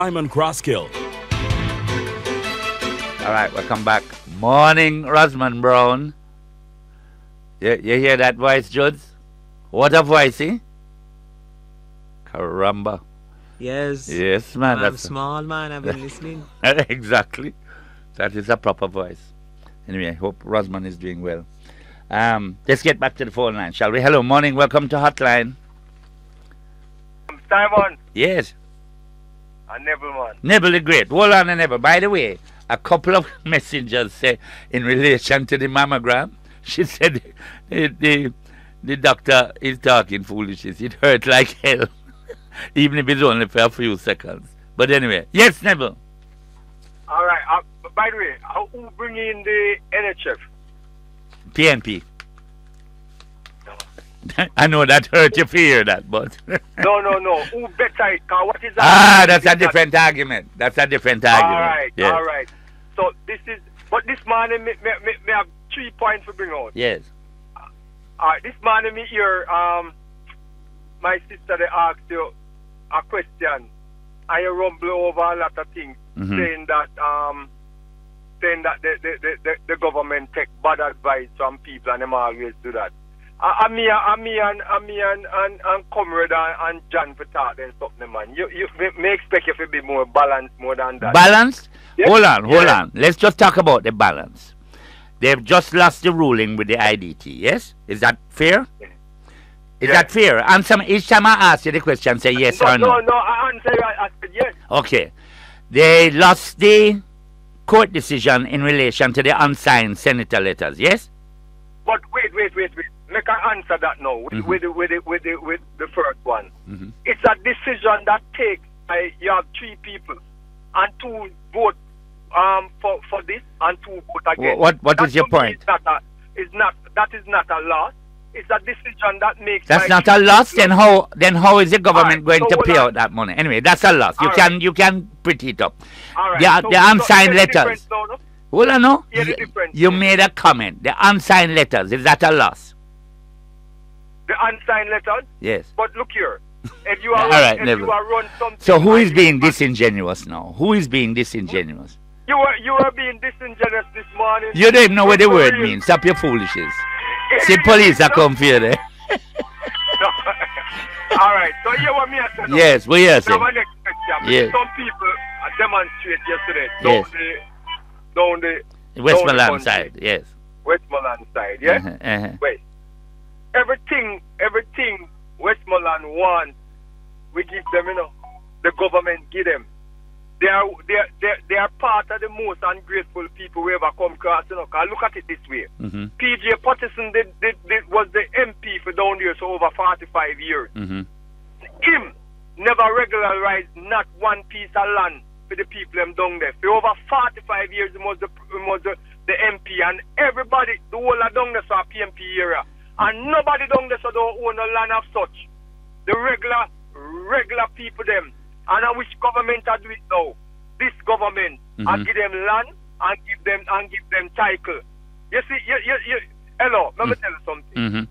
Simon Crosskill. All right, welcome back. Morning, Rosamond Brown. You hear that voice, Judes? What a voice, eh? Caramba. Yes. Yes, man. I'm small, man. I've been listening. Exactly. That is a proper voice. Anyway, I hope Rosamond is doing well. Let's get back to the phone line, shall we? Hello, morning. Welcome to Hotline. Simon. Yes. And Neville, man. Neville the Great. Hold on, Neville. By the way, a couple of messengers say in relation to the mammogram, she said the doctor is talking foolishness. It hurt like hell, even if it's only for a few seconds. But anyway, yes, Neville. All right. By the way, who bring in the NHF? PNP. I know that hurt you to hear that, but No. Who better it? What is that? That's a different argument. That's a different argument. All right, yes. all right. So this is, but this morning me have 3 points to bring out. Yes. This morning me hear my sister they asked you a question, and you rumble over a lot of things, saying that the government take bad advice from people, and them always do that. Me and Comrade and John for talk then something, man. You may expect you to be more balanced more than that. Balanced? Yes? Hold on. Let's just talk about the balance. They've just lost the ruling with the IDT, yes? Is that fair? Yeah. Is that fair? Answer me. Each time I ask you the question, say yes or no. No, I answer you. I said yes. Okay. They lost the court decision in relation to the unsigned senator letters, yes? But wait. Make I answer that now with the first one. It's a decision that takes you have 3 people and 2 vote for this and 2 vote against. What is your point? That is not a loss. It's a decision that makes. That's not a loss. Then how is the government going to pay out that money? Anyway, that's a loss. You can pretty it up. All right. The unsigned letters. Hold on, no. You made a comment. The unsigned letters, is that a loss? The unsigned letters? Yes. But look here. If you are you are run something. So who is being disingenuous now? Who is being disingenuous? You are being disingenuous this morning. You don't even know what the word means. Stop your foolishness. See, police are come here there. All right. So you want me to say? Yes, we are saying. Yes. Some people demonstrate yesterday down the Westmoreland side. Yes. Westmoreland side. Yeah. Wait. Everything Westmoreland wants, we give them. The government give them. They are part of the most ungrateful people we ever come across. Cause look at it this way. PJ Patterson was the MP for down there for over 45 years. Him never regularized not one piece of land for the people them down there. For over 45 years, he was the MP, and everybody, the whole of down there, saw PMP area. And nobody down there so don't own a land of such. The regular people them. And I wish government had do it now. This government I give them land and give them title. You see, hello, let me tell you something.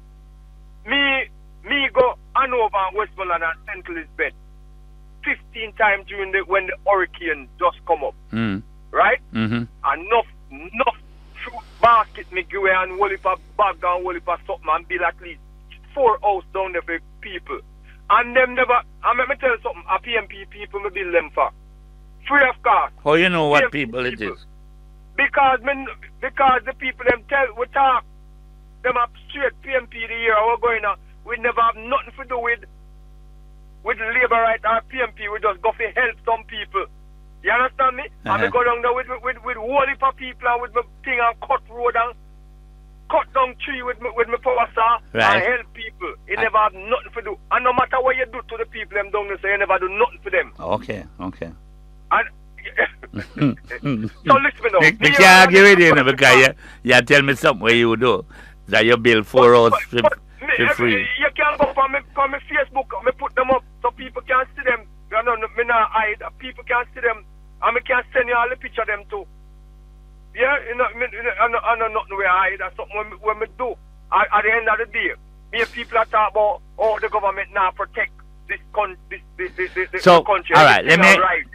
Me go Hanover and Westmoreland and St. Elizabeth 15 times when the hurricane just come up. Right? And enough fruit basket me go and hold it a bag and hold it a something and build at least 4 houses down there for people. And them never, and let me tell you something, a PMP people me build them for free of cost. How you know what PMP people it is? Because the people them we talk, them up straight PMP the year we're going on, we never have nothing to do with labor right or PMP, we just go for help some people. You understand me? And we go down there with whole heap of people and with my thing and cut road and cut down tree with my power saw and help people. You never have nothing to do. And no matter what you do to the people them down there, so you never do nothing for them. Okay. And so listen now. You can't argue with you because you tell me something where you do. That you build 4 houses for free. You can go from my Facebook, I put them up so people can see them. You know, me not hide. People can see them and I can send you all the picture of them too. Yeah, I know nothing where I hide. That's something when me do. At the end of the day, me and people are talking about the government now protect this country. So, all right, let me